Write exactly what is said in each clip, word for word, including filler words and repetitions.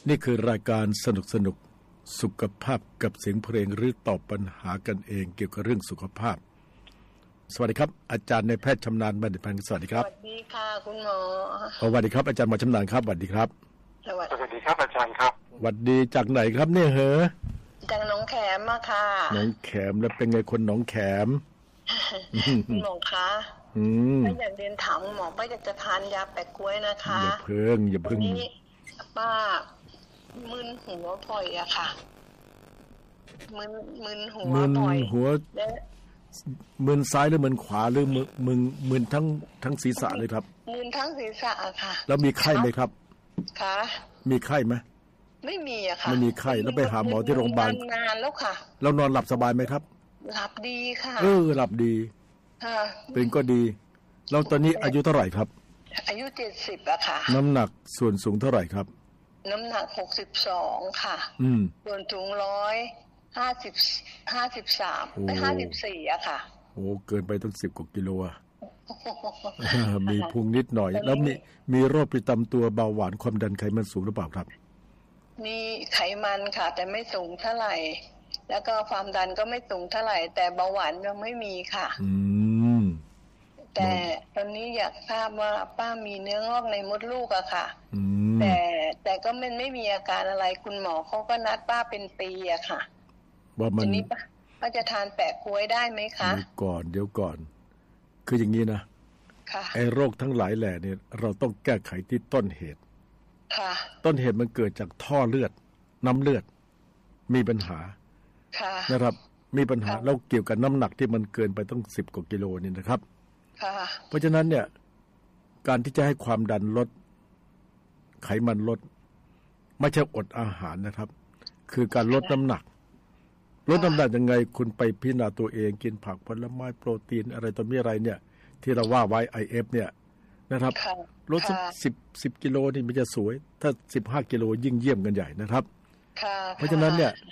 นี่คือรายการสนุกสนุกสุขภาพกับเสียงเพลงหรือตอบปัญหากันเองเกี่ยวกับเรื่องสุขภาพสวัสดีครับอาจารย์ในแพทย์ชำนาญบัณฑิตพันธ์สวัสดีครับสวัสดีค่ะคุณหมอสวัสดีครับอาจารย์หมอชำนาญครับสวัสดีครับสวัสดีครับอาจารย์ครับสวัสดีจากไหนครับเนี่ยเหรอจากหนองแขมมาค่ะหนองแขมแล้วเป็นไงคนหนองแขมคุณหมอคะอืมป้าอยากเรียนถามหมอป้าอยากจะทานยาแปะกล้วยนะคะอย่าเพิ่งอย่าเพิ่งนี่ป้ามึนหัวบ่อยอะค่ะมึนมึนหัวบ่อยหัวมึนซ้ายหรือมึนขวาหรือมึนมึนมึนทั้งทั้งศีรษะเลยครับมึนทั้งศีรษะอะค่ะแล้วมีไข้ไหมครับค่ะมีไข้ไหมไม่มีอะค่ะไม่มีไข้แล้วไปหาหมอที่โรงพยาบาลนานแล้วค่ะเรานอนหลับสบายไหมครับหลับดีค่ะเออหลับดีค่ะเป็นก็ดีแล้วตอนนี้อายุเท่าไหร่ครับอายุเจ็ดสิบอะค่ะน้ำหนักส่วนสูงเท่าไหร่ครับน้ำหนักหกสิบสองค่ะอืมส่วนสูงร้อยห้าสิบห้าสิบสามไม่ห้าสิบสี่อะค่ะโอ้เกินไปตั้งสิบกว่ากิโลอะมีพุงนิดหน่อยแล้วมีมีโรคประจำตัวเบาหวานความดันไขมันสูงหรือเปล่าครับมีไขมันค่ะแต่ไม่สูงเท่าไหร่แล้วก็ความดันก็ไม่สูงเท่าไหร่แต่เบาหวานยังไม่มีค่ะอืมแต่ตอนนี้อยากทราบว่าป้ามีเนื้องอกในมดลูกอะค่ะอืมแต่แต่ก็มันไม่มีอาการอะไรคุณหมอเขาก็นัดป้าเป็นปีอะค่ะว่ามันทีนี้ป้าป้าจะทานแปะกล้วยได้ไหมคะเดี๋ยวก่อนเดี๋ยวก่อนคืออย่างนี้นะค่ะไอ้โรคทั้งหลายแหล่เนี่ยเราต้องแก้ไขที่ต้นเหตุค่ะต้นเหตุมันเกิดจากท่อเลือดน้ำเลือดมีปัญหาค่ะนะครับมีปัญหาแล้วเกี่ยวกับน้ำหนักที่มันเกินไปต้องสิบกว่ากิโลนี่นะครับค่ะเพราะฉะนั้นเนี่ยการที่จะให้ความดันลดไขมันลดไม่ใช่อดอาหารนะครับคือการลดน้ำหนักลดน้ำหนักยังไงคุณไปพิจารณาตัวเองกินผักผลไม้โปรตีนอะไรต่อมีอะไรเนี่ยที่เราว่าไว้ ไอ เอฟ เนี่ยนะครับลดสักสิบสิบกิโลนี่มันจะสวยถ้าสิบห้ากิโลยิ่งเยี่ยมกันใหญ่นะครับเพราะฉะนั้นเนี่ย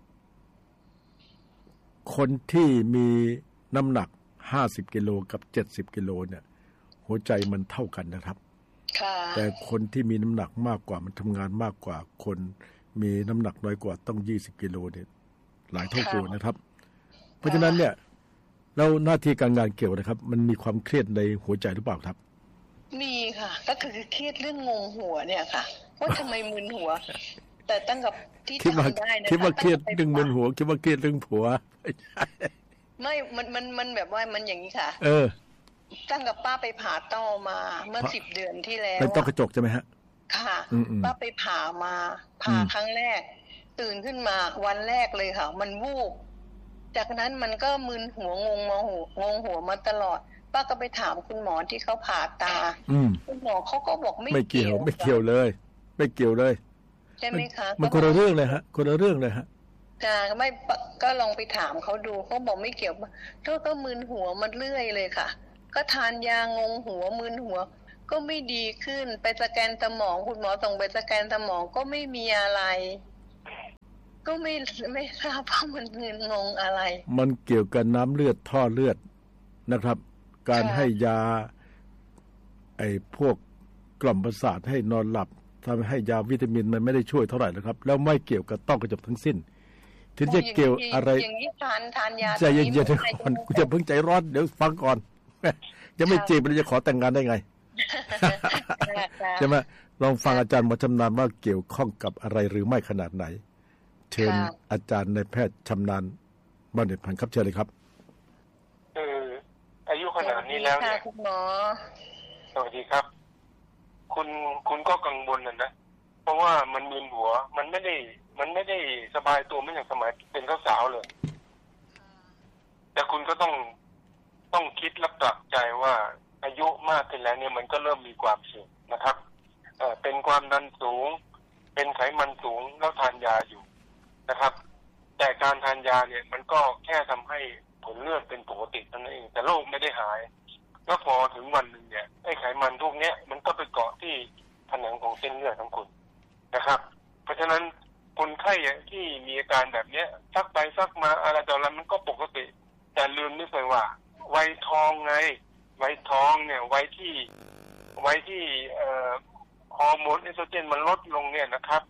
คนที่มีน้ำหนักห้าสิบกิโลกับเจ็ดสิบกิโลเนี่ยหัวใจมันเท่ากันนะครับแต่คนที่มีน้ำหนักมากกว่ามันทำงานมากกว่าคนมีน้ำหนักน้อยกว่าต้องยี่สิบกิโลเนี่ยหลายเท่าตัวนะครับเพราะฉะนั้นเนี่ยแล้วหน้าที่การงานเกี่ยวนะครับมันมีความเครียดในหัวใจหรือเปล่าครับมีค่ะก็คือเครียดเรื่องงงหัวเนี่ยค่ะว่าทำไมมึนหัวแต่ตั้งกับที่ทำได้นะคิดว่าเครียดเรื่องมึนหัวคิดว่าเครียดเรื่องผัวไม่มันมันมันแบบว่ามันอย่างนี้ค่ะเออตั้งกับป้าไปผ่าต้อมาเมื่อสิบเดือนที่แล้วเป็นต้อกระจกใช่ไหมฮะค่ะป้าไปผ่ามาผ่าครั้งแรกตื่นขึ้นมาวันแรกเลยค่ะมันวูบจากนั้นมันก็มึนหัวงงมาหัวงงหัวมาตลอดป้าก็ไปถามคุณหมอที่เขาผ่าตาคุณหมอเขาก็บอกไม่เกี่ยวไม่เกี่ยวเลยไม่เกี่ยวเลยใช่ไหมคะมันคนละเรื่องเลยฮะคนละเรื่องเลยฮะจ้าไม่ก็ลองไปถามเขาดูเขาบอกไม่เกี่ยวก็ก็มึนหัวมันเรื่อยเลยค่ะก็ทานยางงหัวมึนหัวก็ไม่ดีขึ้นไปสแกนสมองคุณหมอส่งไปสแกนสมองก็ไม่มีอะไรก็ไม่ไม่ทราบว่ามันมึนงงอะไรมันเกี่ยวกับน้ำเลือดท่อเลือดนะครับการให้ยาไอ้พวกกล่อมประสาทให้นอนหลับทำให้ยาวิตามินมันไม่ได้ช่วยเท่าไหร่นะครับแล้วไม่เกี่ยวกับต้อกระจกทั้งสิ้นถึงจะเกี่ยวอะไรอย่างนี้ทานทานยาใจเย็นๆก่อนกูจะเพิ่งใจร้อนเดี๋ยวฟังก่อนยังไม่จีบมันจะขอแต่งงานได้ไงใช่ไหมลองฟังอาจารย์หมอชำนาญว่าเกี่ยวข้องกับอะไรหรือไม่ขนาดไหนเชิญอาจารย์ในแพทย์ชำนาญบัณฑิตพันธ์ครับเชิญเลยครับเอออายุขนาดนี้แล้วเนี่ยคุณหมอสวัสดีครับคุณคุณก็กังวลนะนะเพราะว่ามันมึนหัวมันไม่ได้มันไม่ได้สบายตัวไม่อย่างสมัยเป็นสาวๆเลยแต่คุณก็ต้องต้องคิดและปรับใจว่าอายุมากขึ้นแล้วเนี่ยมันก็เริ่มมีความเสี่ยงนะครับเอ่อเป็นความดันสูงเป็นไขมันสูงแล้วทานยาอยู่นะครับแต่การทานยาเนี่ยมันก็แค่ทำให้ผลเลือดเป็นปกติเท่านั้นเองแต่โรคไม่ได้หายแล้วพอถึงวันหนึ่งเนี่ยไอ้ไขมันพวกนี้มันก็ไปเกาะที่ผนังของเส้นเลือดของคุณนะครับเพราะฉะนั้นคนไข้ที่มีอาการแบบนี้ซักไปซักมาอะไรต่ออะไรมันก็ปกติแต่ลืมไม่เคยว่าวัยทองไงวัยทองเนี่ยวัยที่วัยที่เอ่อฮอร์โมนเอสโตรเจนมันลดลงเนี่ยนะครับ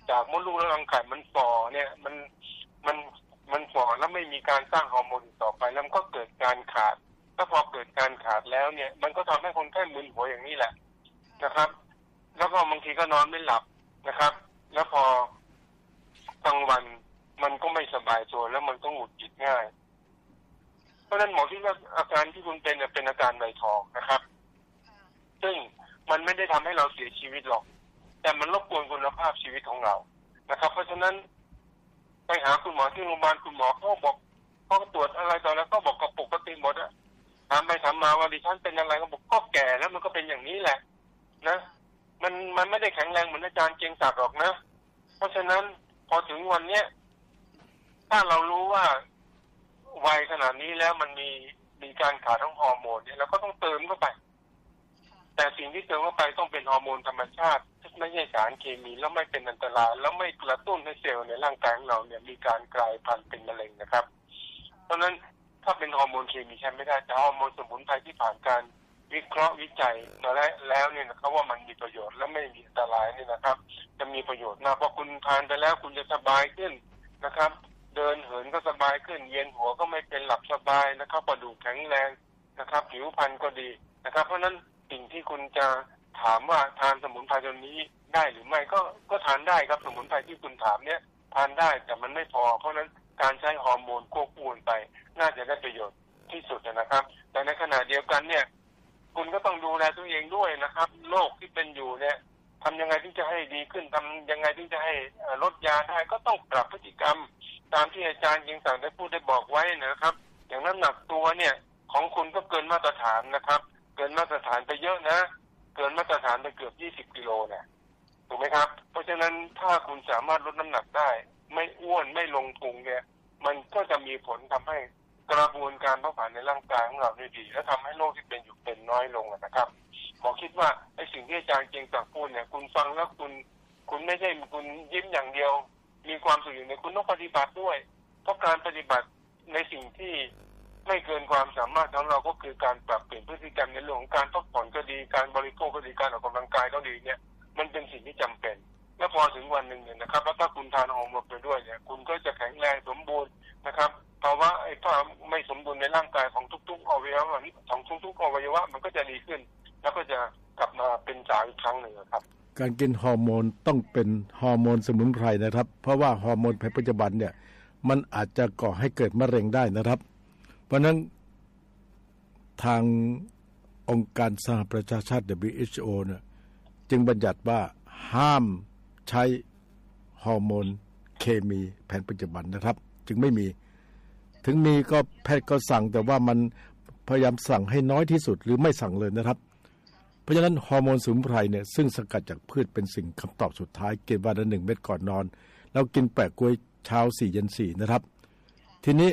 จากมดลูกและรังไข่มันฝ่อเนี่ยมันมันมันฝ่อแล้วไม่มีการสร้างฮอร์โมนต่อไปแล้วมันก็เกิดการขาดแล้วพอเกิดการขาดแล้วเนี่ยมันก็ทำให้คนไข้มึนหัวอย่างนี้แหละนะครับแล้วก็บางทีก็นอนไม่หลับนะครับแล้วพอกลางวันมันก็ไม่สบายตัวแล้วมันก็หงุดหงิดง่ายเพราะฉะนั้นหมอคิดว่าอาการที่คุณเป็นเป็นอาการไวทองนะครับซึ่งมันไม่ได้ทำให้เราเสียชีวิตหรอกแต่มันรบกวนคุณภาพชีวิตของเรานะครับเพราะฉะนั้นไปหาคุณหมอที่โรงพยาบาลคุณหมอเขาบอกเขาตรวจอะไรต่อแล้วก็บอกกับปกติหมดอะถามไปถามมาว่าดิฉันเป็นอะไรก็บอกก็แก่แล้วมันก็เป็นอย่างนี้แหละนะมันมันไม่ได้แข็งแรงเหมือนอาจารย์เกียงศักดิ์หรอกนะเพราะฉะนั้นพอถึงวันเนี้ยถ้าเรารู้ว่าวัยขนาดนี้แล้วมันมีมีการขาดทั้งฮอร์โมนเนี่ยเราก็ต้องเติมเข้าไปแต่สิ่งที่เติมเข้าไปต้องเป็นฮอร์โมนธรรมชาติไม่ใช่สารเคมีแล้วไม่เป็นอันตรายแล้วไม่กระตุ้นให้เซลล์ในร่างกายของเราเนี่ยมีการกลายพันธุ์เป็นมะเร็งนะครับเพราะฉะนั้นถ้าเป็นฮอร์โมนเคมีใช้ไม่ได้แต่ฮอร์โมนสมุนไพรที่ผ่านการวิเคราะห์วิจัยมาแล้วเนี่ยนะครับว่ามันมีประโยชน์และไม่มีอันตรายนี่นะครับจะมีประโยชน์มากพอคุณทานไปแล้วคุณจะสบายขึ้นนะครับเดินเหินก็สบายขึ้นเวียนหัวก็ไม่เป็นหลับสบายนะครับกระดูกแข็งแรงนะครับผิวพรรณก็ดีนะครับเพราะฉะนั้นสิ่งที่คุณจะถามว่าทานสมุนไพรตัวนี้ได้หรือไม่ก็ก็ทานได้ครับสมุนไพรที่คุณถามเนี่ยทานได้แต่มันไม่พอเพราะฉะนั้นการใช้ฮอร์โมนควบคู่ไปน่าจะได้ประโยชน์ที่สุดนะครับแต่ในขณะเดียวกันเนี่ยคุณก็ต้องดูแลตัวเองด้วยนะครับโรคที่เป็นอยู่เนี่ยทำยังไงที่จะให้ดีขึ้นทำยังไงที่จะให้ลดยาได้ก็ต้องปรับพฤติกรรมตามที่อาจารย์เกียงศักดิ์ได้พูดได้บอกไว้นะครับอย่างน้ำหนักตัวเนี่ยของคุณก็เกินมาตรฐานนะครับเกินมาตรฐานไปเยอะนะเกินมาตรฐานไปเกือบยี่สิบกิโลเนี่ยถูกไหมครับเพราะฉะนั้นถ้าคุณสามารถลดน้ำหนักได้ไม่อ้วนไม่ลงพุงเนี่ยมันก็จะมีผลทำให้กระบวนการเผาผลาญในร่างกายของเราได้ดีและทำให้โรคที่เป็นอยู่เป็นน้อยลงนะครับหมอคิดว่าไอ้สิ่งที่อาจารย์เกียงศักดิ์พูดเนี่ยคุณฟังแล้วคุณคุณไม่ใช่คุณยิ้มอย่างเดียวมีความสุขอยู่ในคุณต้องปฏิบัติด้วยเพราะการปฏิบัติในสิ่งที่ไม่เกินความสามารถของเราก็คือการปรับเปลี่ยนพฤติกรรมในเรื่องของการพักผ่อนก็ดีการบริโภคก็ดีการออกกำลังกายก็ดีเนี่ยมันเป็นสิ่งที่จำเป็นและพอถึงวันหนึ่งเนี่ยนะครับแล้วถ้าคุณทานฮอร์โมนไปด้วยเนี่ยคุณก็จะแข็งแรงสมบูรณ์นะครับภาวะไอ้ความไม่สมดุลในร่างกายของทุกๆอวัยวะของทุกๆอวัยวะมันก็จะดีขึ้นแล้วก็จะกลับมาเป็นสาวอีกครั้งหนึ่งครับการกินฮอร์โมนต้องเป็นฮอร์โมนสมุนไพรนะครับเพราะว่าฮอร์โมนในปัจจุบันเนี่ยมันอาจจะก่อให้เกิดมะเร็งได้นะครับเพราะนั้นทางองค์การสหประชาชาติ ดับเบิลยู เอช โอ เนี่ยจึงบัญญัติว่าห้ามใช้ฮอร์โมนเคมีแผนปัจจุบันนะครับจึงไม่มีถึงมีก็แพทย์ก็สั่งแต่ว่ามันพยายามสั่งให้น้อยที่สุดหรือไม่สั่งเลยนะครับเพราะฉะนั้นฮอร์โมนสมุนไพรเนี่ยซึ่งสกัดจากพืชเป็นสิ่งคำตอบสุดท้ายกินวันละหนึ่งเม็ดก่อนนอนแล้วกินแปะกล้วยเช้าสี่เย็นสี่นะครับทีนี้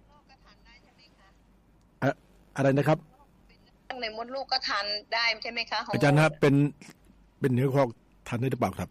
อะอะไรนะครับในมดลูกก็ทานได้ใช่ไหมคะอาจารย์นะเป็นเป็นเนื้อคอกทานได้หรือเปล่าครับ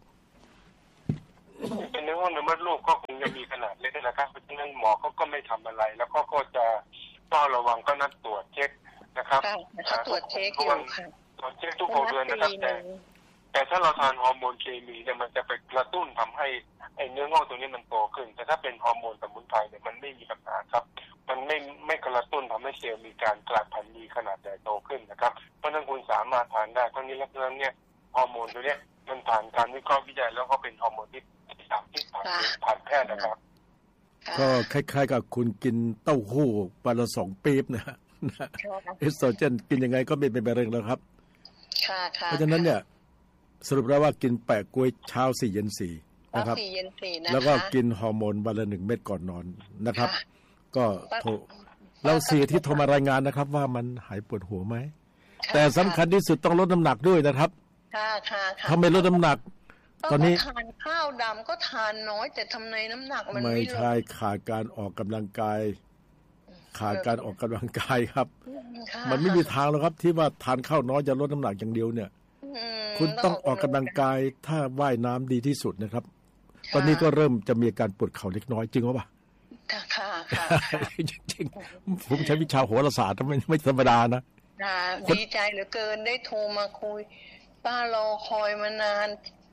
เป็นเนื้อห้องในมดลูกก็คงจะมีขนาดเล็กนะครับเพราะฉะนั้นหมอเขาก็ไม่ทำอะไรแล้วก็ก็จะเฝ้าระวังก็นัดตรวจเช็คนะครับตรวจเช็คอยู่ค่ะตรวจเช็คทุกหกเดือนนะครับแต่แต่ถ้าเราทานฮอร์โมนเคมีเนี่ยมันจะไปกระตุ้นทำให้ไอ้เนื้องอกตรงนี้มันโตขึ้นแต่ถ้าเป็นฮอร์โมนสมุนไพรเนี่ยมันไม่มีปัญหาครับมันไม่ไม่กระตุ้นทำให้เซลล์มีการกลายพันธุ์มีขนาดใหญ่โตขึ้นนะครับเพราะฉะนั้นคุณสามารถทานได้ทั้งนี้และทั้งเนี่ยฮอร์โมนตัวนี้มันผ่านการวิเคราะห์วิจัยแล้วก็เป็นฮอร์โมนที่ผ่านที่ผ่านผ่านแพทย์นะครับก็คล้ายๆกับคุณกินเต้าหู้วันละสองปี๊บนะเอสโตรเจนกินยังไงก็ไม่เป็นมะเร็งแล้วครับเพราะฉะนั้นเนี่ยสรุปแล้วว่ากินแปะกล้วยเช้าสี่เย็นสี่นะครับแล้วก็กินฮอร์โมนวันละหนึ่งเม็ดก่อนนอนนะครับก็โทรเราเสียที่โทรมารายงานนะครับว่ามันหายปวดหัวไหมแต่สำคัญที่สุดต้องลดน้ำหนักด้วยนะครับถ้าไม่ลดน้ำหนักตอนนี้ทานข้าวดำก็ทานน้อยแต่ทำไมน้ำหนักมันไม่ลดไม่ใช่ขาดการออกกำลังกายขาดการออกกำลังกายครับมันไม่มีทางหรอกครับที่ว่าทานข้าวน้อยจะลดน้ำหนักอย่างเดียวเนี่ยคุณต้องออกกำลังกายถ้าว่ายน้ำดีที่สุดนะครับตอนนี้ก็เริ่มจะมีอาการปวดเข่าเล็กน้อยจริงหรือเปล่าค่ะจริงๆผมใช้วิชาโหราศาสตร์ไม่ไม่ธรรมดานะดีใจเหลือเกินได้โทรมาคุยป้ารอคอยมานาน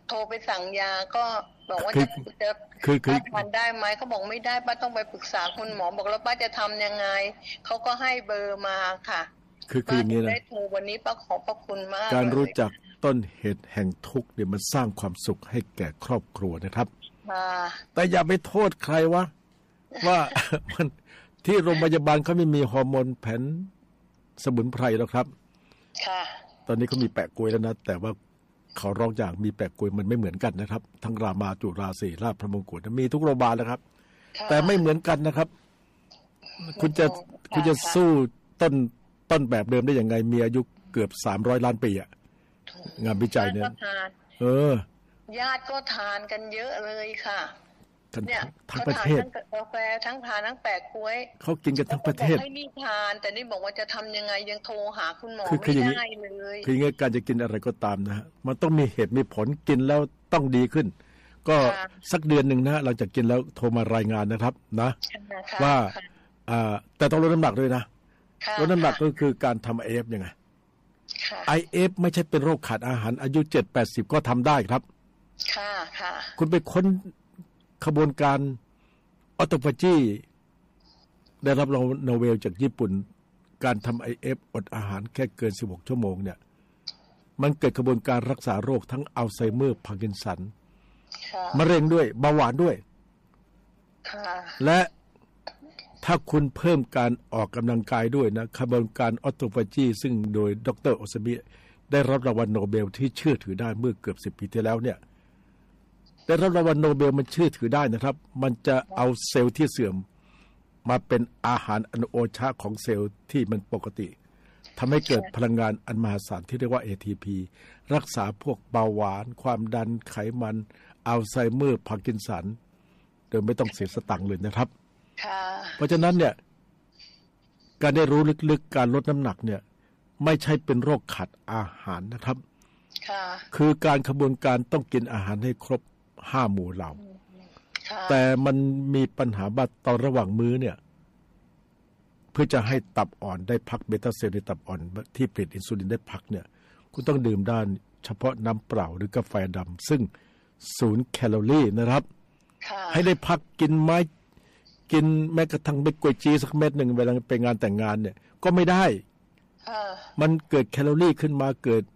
โทรไปสั่งยาก็บอกว่าคืจะอจะคือคือป้าทานได้ไหมเขาบอกไม่ได้ป้าต้องไปปรึกษาคุณหมอบอกแล้วป้าจะทำยังไงเขาก็ให้เบอร์มาค่ะคือคืออย่างนี้ป้านะได้โทรวันนี้ป้าขอบพระคุณมากการรู้เลยจักต้นเหตุแห่งทุกข์เนี่ยมันสร้างความสุขให้แก่ครอบครัวนะครับค่ะแต่อย่าไปโทษใครวะ ว่า มันที่โรงพยาบาลเขาไม่มีฮอร์โมนแผนสมุนไพรแล้วครับค่ะตอนนี้เขามีแปะกล้วยแล้วนะแต่ว่าเขาร้องอย่างมีแปะกล้วยมันไม่เหมือนกันนะครับ ทั้งรามาจุฬาศรีราชพระมงกุฎมีทุกโรงพยาบาลแล้วครับค่ะแต่ไม่เหมือนกันนะครับ คุณจะค่ะคุณจะสู้ต้นต้นแบบเดิมได้ยังไงมีอายุเกือบสามร้อยล้านปีอะงานวิจัยเนี่ยญาติก็ทานเออญาติก็ทานกันเยอะเลยค่ะทั้งเนี่ยทั้งเขาประทานเทศทั้งกาแฟทั้งทานทั้งแปะกล้วยเขากินกันทั้งประเทศขาบอกให้นี่ทาน แต่นี่บอกว่าจะทำยังไงยังโทรหาคุณหมอคือคือไม่อย่างนี้ได้เลยคืออย่างงี้การจะกินอะไรก็ตามนะฮะมันต้องมีเหตุมีผลกินแล้วต้องดีขึ้น ก็ค่ะสักเดือนหนึ่งนะฮะหลังจากกินแล้วโทรมารายงานนะครับนะค่ะว่าค่ะอ่าแต่ต้องลดน้ำหนักด้วยนะค่ะลดน้ำหนักก็คือการทำไอเอฟยังไงค่ะไอเอฟไม่ใช่เป็นโรคขาดอาหารอายุเจ็ดแปดสิบก็ทำได้ครับค่ะค่ะคุณไปค้นขบวนการออโตฟาจีได้รับรางวัลโนเบลจากญี่ปุ่น การทำไอเอฟอดอาหารแค่เกินสิบหกชั่วโมงเนี่ยมันเกิดกระบวนการรักษาโรคทั้งอัลไซเมอร์พาร์กินสันค่ะมะเร็งด้วยเบาหวานด้วยค่ะและถ้าคุณเพิ่มการออกกำลังกายด้วยนะขบวนการออโตฟาจีซึ่งโดยดรโอซามิได้รับรางวัลโนเบลที่เชื่อถือได้เมื่อเกือบสิบปีที่แล้วเนี่ยได้รับรางวัลโนเบลมันเชื่อถือได้นะครับ มันจะเอาเซลล์ที่เสื่อมมาเป็นอาหารอันโอชะของเซลล์ที่มันปกติทำให้เกิดพลังงานอันมหาศาลที่เรียกว่า เอ ที พี รักษาพวกเบาหวาน ความดันไขมันอัลไซเมอร์พาร์กินสันโดยไม่ต้องเสียสตังค์เลยนะครับค่ะเพราะฉะนั้นเนี่ยการได้รู้ลึกๆการลดน้ำหนักเนี่ยไม่ใช่เป็นโรคขาดอาหารนะครับค่ะคือการขบวนการต้องกินอาหารให้ครบห้าหมู่เหล่าค่ะแต่มันมีปัญหาว่าตอนระหว่างมื้อเนี่ยเพื่อจะให้ตับอ่อนได้พักเบต้าเซลล์ในตับอ่อนที่ผลิตอินซูลินได้พักเนี่ยคุณต้องดื่มด้านเฉพาะน้ำเปล่าหรือกาแฟดำซึ่งศูนย์แคลอรี่นะครับค่ะให้ได้พักกินไม้กินแม้กระทั่งเม็ดกล้วยจีสักเม็ดหนึ่งเวลาไปงานแต่งงานเนี่ยก็ไม่ได้ค่ะมันเกิดแคลอรี่ขึ้นมาเกิด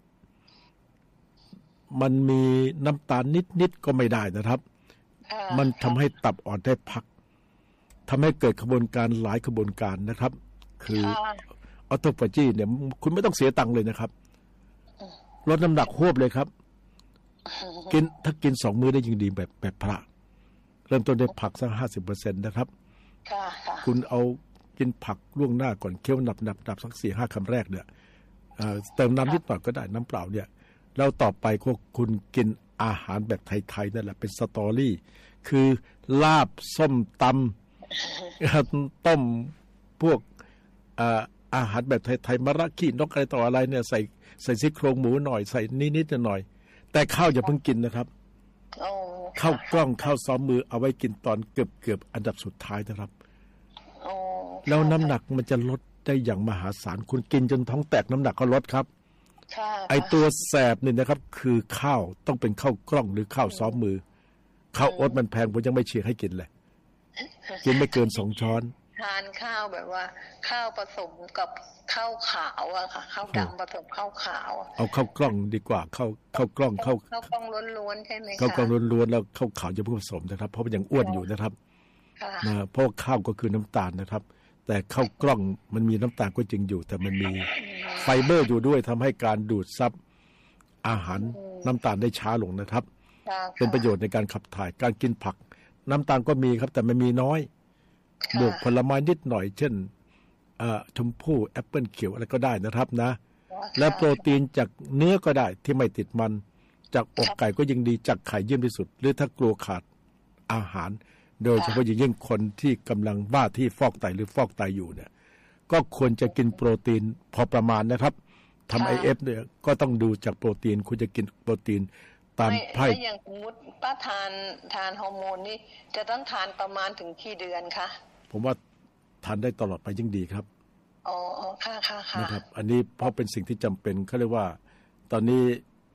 มันมีน้ำตาลนิดๆก็ไม่ได้นะครับค่ะมันทำให้ตับอ่อนได้พักทำให้เกิดขบวนการหลายขบวนการนะครับ คือค่ะออโตฟาจีเนี่ยคุณไม่ต้องเสียตังค์เลยนะครับลดน้ำหนักหวบเลยครับ กินถ้ากินสองมื้อได้ยิ่งดีแบบแบบพระ เริ่มต้นด้วยผักสักห้าสิบเปอร์เซ็นต์นะครับค่ะค่ะคุณเอากินผักล่วงหน้าก่อนเคี้ยวหนับหนับหนับสักสี่ห้าคำแรกเนี่ยเอ่อเติมน้ำนิดหน่อยก็ได้น้ำเปล่าเนี่ยแล้วต่อไปก็คุณกินอาหารแบบไทยๆนั่นแหละเป็นสตอรี่ คือลาบส้มตำ ต้มพวกเอ่ออาหารแบบไทยๆมะระขี้นกอะไรต่ออะไรเนี่ยใส่ใส่ซี่โครงหมูหน่อยใส่นิดๆหน่อยๆแต่ข้าวอย่าเพิ่งกินนะครับโอ้ข้าวกล้องข้าวซ้อมมือเอาไว้กินตอนเกือบเกือบอันดับสุดท้ายนะครับโอ้แล้วน้ำหนักมันจะลดได้อย่างมหาศาลคุณกินจนท้องแตกน้ำหนักก็ลดครับค่ะไอตัวแสบนี่นะครับ คือข้าวต้องเป็นข้าวกล้องหรือข้าวซ้อมมือข้าวโอ๊ตมันแพงผมยังไม่เชียร์ให้กินเลยกินไม่เกินสองช้อนทานข้าวแบบว่า ข้าวผสมกับข้าวขาวอะค่ะข้าวดำผสมข้าวขาวอะเอาข้าวกล้องดีกว่าข้าวข้าวกล้องข้าวข้าวกล้องล้วนๆใช่ไหมคะข้าวกล้องล้วนๆแล้วข้าวขาวจะเพิ่มผสมนะครับ เพราะมันยังอ้วนอยู่นะครับค่ะนะเพราะว่าข้าวก็คือน้ำตาลนะครับ แต่ข้าวกล้องมันมีน้ำตาลก็จริงอยู่ แต่มันมีไฟเบอร์อยู่ด้วยทำให้การดูดซับอาหารน้ำตาลได้ช้าลงนะครับค่ะเป็นประโยชน์ในการขับถ่ายการกินผัก น้ำตาลก็มีครับ แต่มันมีน้อยค่ะบวกผลไม้นิดหน่อย เช่นเอ่อชมพู่แอปเปิลเขียวอะไรก็ได้นะครับนะ และโปรตีนจากเนื้อก็ได้ที่ไม่ติดมัน จากอกไก่ก็ยิ่งดีจากไข่เยี่ยมที่สุด หรือถ้ากลัวขาดอาหาร โดยเฉพาะอย่างยิ่งคนที่กำลังว่าที่ฟอกไตหรือฟอกไตอยู่เนี่ย ก็ควรจะกินโปรตีนพอประมาณนะครับทำไอเอฟเนี่ยก็ต้องดูจากโปรตีนคุณจะกินโปรตีนตามไม่ไพ่ไม่อย่างสมมติป้าทานทานฮอร์โมนนี่จะต้องทานประมาณถึงกี่เดือนคะผมว่าทานได้ตลอดไปยิ่งดีครับอ๋ออ๋อค่ะค่ะค่ะนะครับ อันนี้เพราะเป็นสิ่งที่จำเป็นเขาเรียกว่า ตอนนี้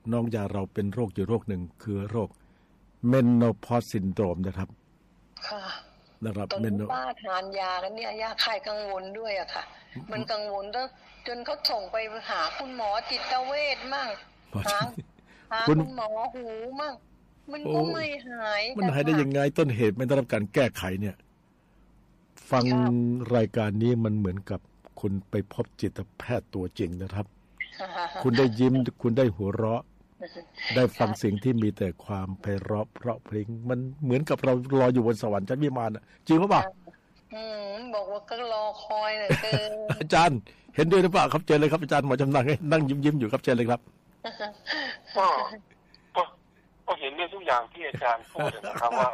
น้องยาเราเป็นโรคอยู่โรคหนึ่งคือโรคเมนโนพอสซินโดรมนะครับค่ะนะครับตอนนี้ป้าทานยาแล้วเนี่ยยาคลายกังวลด้วยอะค่ะมันกังวลแล้วจนเขาส่งไปหาคุณหมอจิตเวชมั่งหาหาคุณหมอหูมั่งมันก็ไม่หายมันหายได้ยังไงต้นเหตุไม่ได้รับการแก้ไขเนี่ยฟังรายการนี้มันเหมือนกับคุณไปพบจิตแพทย์ตัวจริงนะครับคุณได้ยิ้มคุณได้หัวเราะได้ฟังสิ่งที่มีแต่ความไพเราะเพราะพริ้งมันเหมือนกับเรารออยู่บนสวรรค์ชั้นวิมานจริงหรือเปล่าอืมบอกว่าก็รอคอยเลยเกินอาจารย์เห็นด้วยหรือเปล่าครับเจอเลยครับอาจารย์หมอจำนางนั่งยิ้มๆอยู่ครับเจอเลยครับก็ก็ก็เห็นด้วยทุกอย่างที่อาจารย์พูดนะครับว่า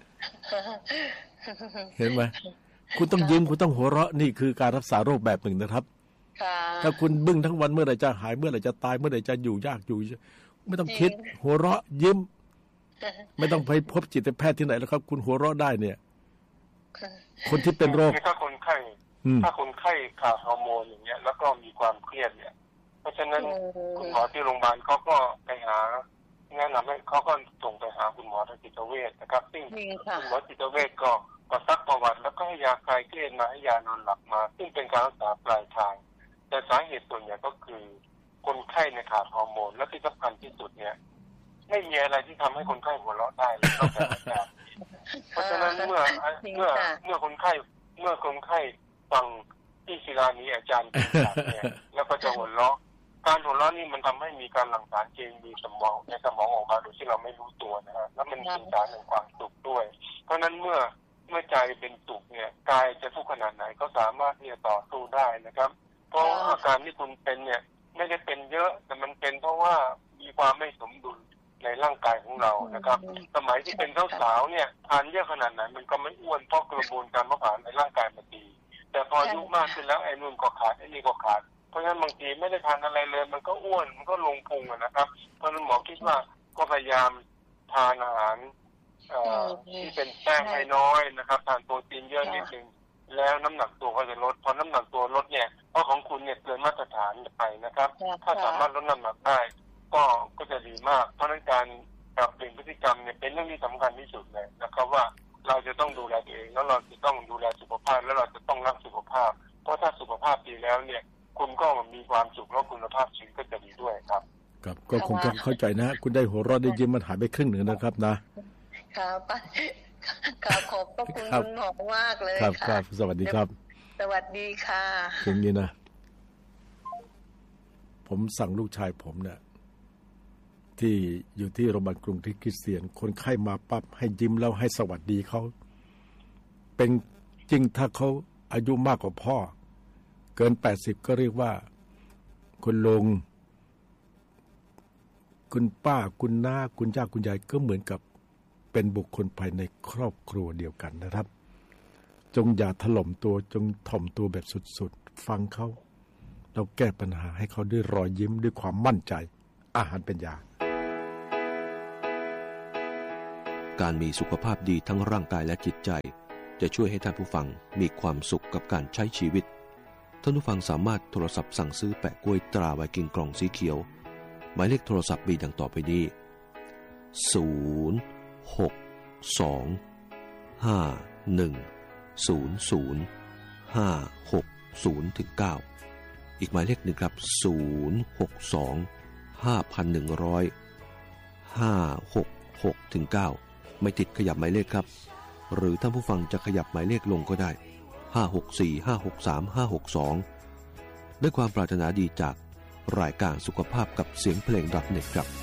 เห็นไหมคุณต้องยิ้มคุณต้องหัวเราะนี่คือการรักษาโรคแบบหนึ่งนะครับถ้าคุณบึ้งทั้งวันเมื่อไหร่จะหายเมื่อไหร่จะตายเมื่อไหร่จะอยู่ยากอยู่ไม่ต้องคิดหัวเราะยิ้มไม่ต้องไปพบจิตแพทย์ที่ไหนแล้วครับคุณหัวเราะได้เนี่ยคนที่เป็นโรคถ้าคนไข้ถ้าคนไข้ขาดฮอร์โมนอย่างเงี้ยแล้วก็มีความเครียดเนี่ยเพราะฉะนั้นคุณหมอที่โรงพยาบาลเขาก็ไปหาแนะนำให้เขาก็ส่งไปหาคุณหมอทางจิตเวชนะครับซึ่งคุณหมอจิตเวชก็ก็ซักประวัติแล้วก็ให้ยาคลายเครียดมาให้ยานอนหลับมาซึ่งเป็นการรักษาปลายทางแต่สาเหตุส่วนใหญ่ก็คือคนไข้ในขาดฮอร์โมนและที่สำคัญที่สุดเนี่ยไม่มีอะไรที่ทำให้คนไข้หัวเราะได้เลยนอกจากอาการเพราะฉะนั้นเมื่อเมื่อเมื่อคนไข้เมื่อคนไข้ฟังที่ศิลานี้อาจารย์เป็นแบบเนี่ยแล้วก็จะหัวเราะการหัวเราะนี่มันทำให้มีการหลั่งสารเคมีสมองในสมองออกมาโดยที่เราไม่รู้ตัวนะฮะแล้วมันเป็นสารแห่งความสุขด้วยเพราะฉะนั้นเมื่อเมื่อใจเป็นสุขเนี่ยกายจะทุกข์ขนาดไหนก็สามารถที่จะต่อสู้ได้นะครับเพราะอาการที่คุณเป็นเนี่ยไม่ได้เป็นเยอะแต่มันเป็นเพราะว่ามีความไม่สมดุลในร่างกายของเรานะครับสมัยที่เป็นสาวๆเนี่ยทานเยอะขนาดไหนมันก็ไม่อ้วนเพราะกระบวนการเผาผลาญในร่างกายมันดีแต่พออายุมากขึ้นแล้วไอ้นู่นก็ขาดไอ้นี่ก็ขาดเพราะฉะนั้นบางทีไม่ได้ทานอะไรเลยมันก็อ้วนมันก็ลงพุงนะครับเพราะฉะนั้นหมอคิดว่าก็พยายามทานอาหารที่เป็นแป้งให้น้อยนะครับทานโปรตีนเยอะนิดนึงแล้วน้ำหนักตัวก็จะลดพอน้ำหนักตัวลดเนี่ยเพราะของคุณเนี่ยเกินมาตรฐานไปนะครับถ้าสามารถลดน้ำหนักได้ก็ก็จะดีมากเพราะนั้นการปรับเปลี่ยนพฤติกรรมเนี่ยเป็นเรื่องที่สำคัญที่สุดเลยนะครับว่าเราจะต้องดูแลตัวเองแล้วเราจะต้องดูแลสุขภาพแล้วเราจะต้องรักสุขภาพเพราะถ้าสุขภาพดีแล้วเนี่ยคุณก็มีความสุขแล้วคุณภาพชีวิตก็จะดีด้วยครับครับก็คงจะเข้าใจนะคุณได้หัวเราะได้ยิ้มมันหายไปครึ่งหนึ่งนะครับนะครับครับขอบพระคุณคุณหมอมากเลยครับครับสวัสดีครับสวัสดีค่ะอย่างนี้นะผมสั่งลูกชายผมเนี่ยที่อยู่ที่โรงพยาบาลกรุงที่คริสเตียนคนไข้มาปั๊บให้ยิ้มแล้วให้สวัสดีเขาเป็นจริงถ้าเขาอายุมากกว่าพ่อเกินแปดสิบก็เรียกว่าคุณลุงคุณป้าคุณน้าคุณย่าคุณยายก็เหมือนกับเป็นบุคคลภายในครอบครัวเดียวกันนะครับจงอย่าถล่มตัวจงถ่อมตัวแบบสุดๆฟังเขาเราแก้ปัญหาให้เขาด้วยรอยยิ้มด้วยความมั่นใจอาหารเป็นยาการมีสุขภาพดีทั้งร่างกายและจิตใจจะช่วยให้ท่านผู้ฟังมีความสุขกับการใช้ชีวิตท่านผู้ฟังสามารถโทรศัพท์สั่งซื้อแปะกล้วยตราไวกิ้งกล่องสีเขียวหมายเลขโทรศัพท์มีดังต่อไปนี้ศูนย์ หก สอง ห้า หนึ่ง ศูนย์ ศูนย์ ห้า หก ศูนย์ ถึง เก้าอีกหมายเลขหนึ่งครับศูนย์ หก สอง ห้า หนึ่ง ศูนย์ ห้า หก หก ถึง เก้าไม่ติดขยับหมายเลขครับหรือท่านผู้ฟังจะขยับหมายเลขลงก็ได้ห้า หก สี่ ห้า หก สาม ห้า หก สองด้วยความปรารถนาดีจากรายการสุขภาพกับเสียงเพลง .net ครับ